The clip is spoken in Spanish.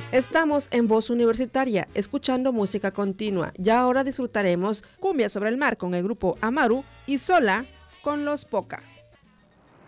Estamos en Voz Universitaria, escuchando música continua. Ya ahora disfrutaremos Cumbia sobre el mar con el grupo Amaru y Sola con Los Poca.